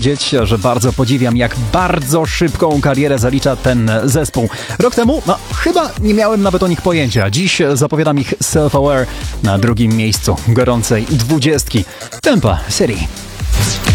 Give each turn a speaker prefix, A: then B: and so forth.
A: powiedzieć, że bardzo podziwiam, jak bardzo szybką karierę zalicza ten zespół. Rok temu chyba nie miałem nawet o nich pojęcia. Dziś zapowiadam ich Self-Aware na drugim miejscu gorącej 20. Tampa City.